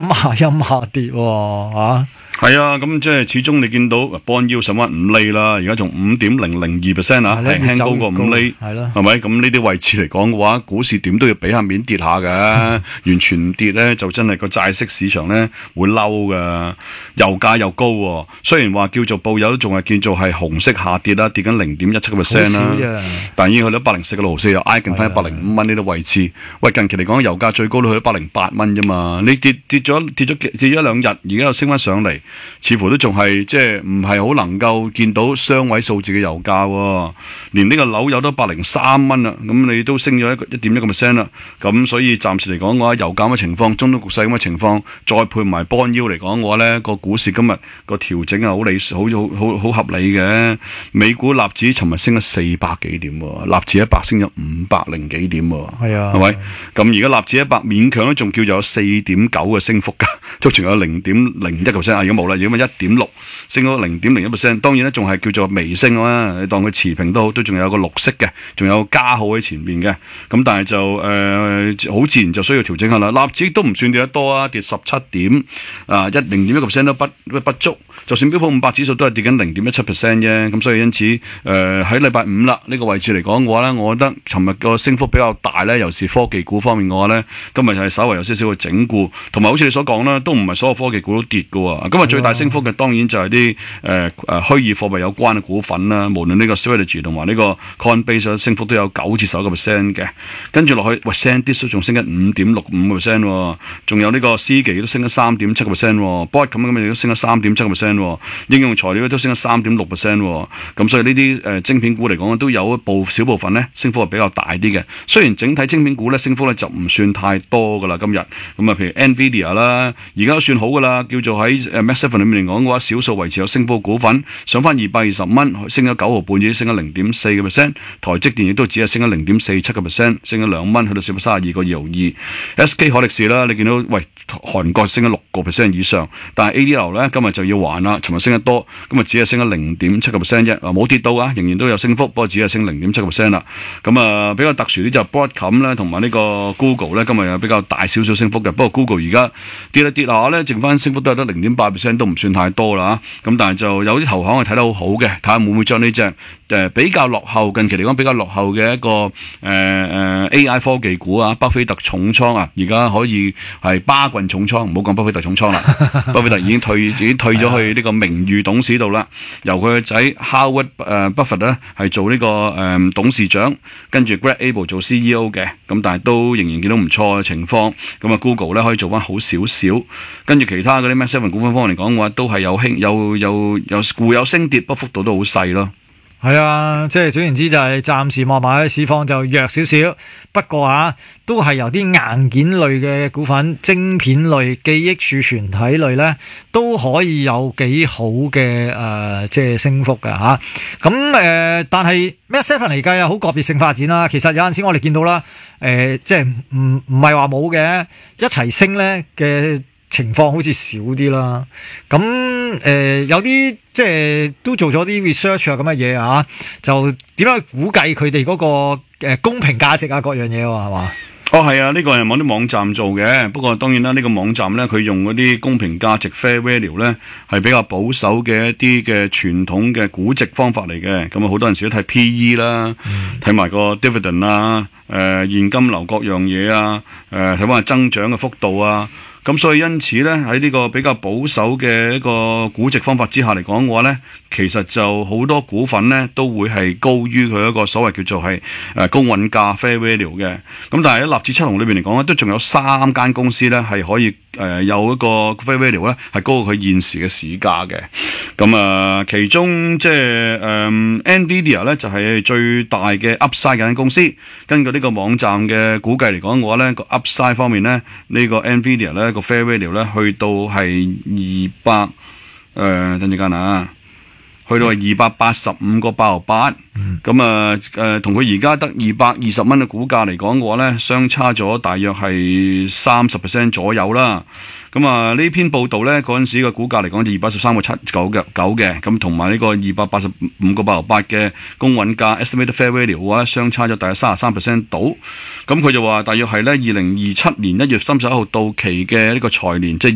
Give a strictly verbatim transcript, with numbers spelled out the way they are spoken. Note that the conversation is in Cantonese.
下陰下跌喎嚇。 係啊，咁即係始終你見到 bond yield 上翻五厘啦，而家仲五點零零二 percent 啊，輕輕高過五厘， 係咯， 係咪？咁呢啲位置嚟講嘅話，股市點都要俾下面跌下嘅，嗯、完全唔跌咧就真係個債息市場咧會嬲㗎，油價又高喎。雖然話叫做報油都仲係叫做係紅色下跌啦，跌緊零點一七個 percent 啦，但已經去到一百零四個六毫四，又挨近翻一百零五蚊呢啲位置。喂，近期嚟講油價最高都去到一百零八蚊啫嘛，你跌跌咗跌咗跌咗兩日，而家又升翻上嚟。似乎都仲係即係唔係好能夠見到雙位數字嘅油價喎，連呢個樓油都百零三蚊啦，咁你都升咗一個一點一個 percent 啦，咁所以暫時嚟講嘅話，油價嘅情況、中東局勢咁嘅情況，再配埋 bond yield嚟講嘅話咧，個股市今日個調整係好理好好好好合理嘅。美股納指尋日升咗四百幾點喎，納指一百升咗五百零幾點喎， 係啊， 係咪？咁而家納指一百勉強都仲叫做有四點九嘅升幅㗎，都仲有零點零一個 percent， 啊，而家冇啦，而家咪一點六升咗零點零一 percent， 當然咧仲係叫做微升啦，你當佢持平都好，都仲有個綠色嘅，仲有加號喺前邊嘅，咁但係就誒好、呃、自然就需要調整下啦。納指都唔算跌得多啊，跌十七點啊，一零點一個 percent 都不不足，就算標普五百指數都係跌緊零點一七 percent 啫，咁所以因此誒喺禮拜五啦呢、這個位置嚟講嘅話咧，我覺得尋日個升幅比較大咧，尤其是科技股方面嘅話咧，今日就係稍微有少少嘅整固，同埋好似你所講啦，都唔係所有科技股都跌嘅喎，今日最大升幅嘅當然就係啲誒誒虛擬貨幣有關嘅股份啦，無論呢個 Strategy 同埋呢個 Coinbase 升幅都有九至十一個 percent 嘅，跟住落去喂 SanDisk 仲升緊五點六五個 percent 喎，仲有呢個思奇都升緊三點七個 percent 喎 ，Broadcom 咁咁亦都升咗三點七個 percent 喎，應用材料都升咗三點六 percent 喎，咁所以呢啲誒晶片股嚟講都有一部小部分咧升幅係比較大啲嘅，雖然整體晶片股咧升幅咧就唔算太多噶啦今日，咁啊譬如 Nvidia 啦，而家都算好噶啦，叫做喺誒 Mag 七裏面嚟講嘅話，少數維持有升幅股份，上翻二百二十蚊，升咗九毫半，已經升咗零點四個 percent。台積電亦都只係升咗零點四七個 percent，升咗兩蚊，去到四百三十二個二毫二。S K 海力士啦，你見到喂韓國升咗六個 percent 以上，但係 A D L 咧今日就要還啦，尋日升得多，今日只係升咗零點七個 percent 啫，冇跌到啊，仍然都有升幅，不過只係升零點七個 percent 啦。咁啊比較特殊啲就 Broadcom 咧，同埋呢個 Google 咧，今日有比較大少少升幅嘅，不過 Google 而家跌一跌下咧，剩翻升幅都係得零點八 percent， 都唔算太多啦。咁但係就有啲投行係睇得好好嘅，睇下會唔會將呢隻誒比較落後，近期嚟講比較落後嘅一個誒誒、呃、A I 科技股啊，巴菲特重倉啊，而家可以係巴郡重倉，唔好講巴菲特重倉啦，巴菲特已經退已經退咗去呢個名譽董事度啦，由佢個仔 Howard 誒 Buffett 咧係做呢、這個誒、呃、董事長，跟住 Greg Abel 做 C E O 嘅，咁但係都仍然見到唔錯嘅情況，咁啊 Google 咧可以做翻好少少，跟住其他嗰啲 Mag 七股份方面嚟講嘅話，都係有輕有有有固有升跌，不幅度都好細咯。 係啊，即係總言之就係暫時望埋市況就弱少少，不過啊都係由啲硬件類嘅股份、晶片類、記憶儲存體類咧都可以有幾好嘅誒、呃，即係升幅嘅吓。咁、啊、誒、呃，但係 Mag 七嚟計啊，好個別性發展啦。其實有陣時我哋見到啦，誒、呃，即係唔唔係話冇嘅，一齊升咧嘅情況好似少啲啦。咁誒、呃，有啲即係都做咗啲 research 啊咁嘅嘢啊，就點樣去估計佢哋嗰個誒公平價值啊各樣嘢喎，係嘛？ 哦，係啊，呢、這個係某啲網站做嘅，不過當然啦，呢、這個網站咧佢用嗰啲公平價值 fair value 咧係比較保守嘅一啲嘅傳統嘅估值方法嚟嘅，咁啊好多陣時都睇 P E 啦，睇埋、嗯、個 dividend 啊，誒、呃、現金流各樣嘢啊，誒睇翻增長嘅幅度啊。咁所以因此咧喺呢個比較保守嘅一個估值方法之下嚟講嘅話咧，其實就好多股份咧都會係高於佢一個所謂叫做係誒公允價 fair value 嘅。咁但係喺納指七雄裏邊嚟講咧，都仲有三間公司咧係可以誒、呃、有一個 fair value 咧係高過佢現時嘅市價嘅。咁啊、呃，其中即係誒、呃、Nvidia 咧就係、是、最大嘅 Upside 嘅間公司。根據呢個網站嘅估計嚟講嘅話咧，個 Upside 方面咧呢、這個 Nvidia 咧個 fair value 咧去到係二百誒等陣間啊，去到係二百八十五個八毫八。咁啊誒同佢而家得二百二十蚊嘅股價嚟講嘅話咧，相差咗大約係三十 percent 左右啦。咁啊呢篇報道咧嗰陣時嘅股價嚟講就二百一十三個七九嘅九嘅，咁同埋呢個二百八十五個八毫八嘅公允價 estimated fair value 嘅話，相差咗大約三十三 percent 到。咁佢就話大約係咧二零二七年一月三十一號到期嘅呢個財年，即係